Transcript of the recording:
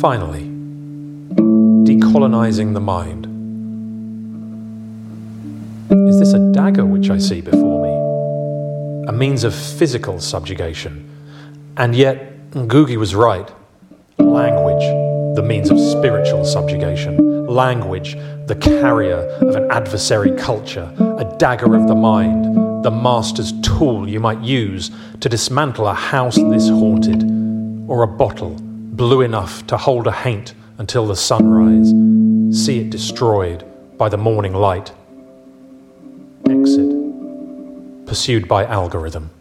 Finally, decolonizing the mind. Is this a dagger which I see before me? A means of physical subjugation. And yet, Ngugi was right. Language, the means of spiritual subjugation. Language, the carrier of an adversary culture. A dagger of the mind, the master's tool you might use to dismantle a house this haunted, or a bottle blue enough to hold a haint until the sunrise, see it destroyed by the morning light. Exit, pursued by algorithm.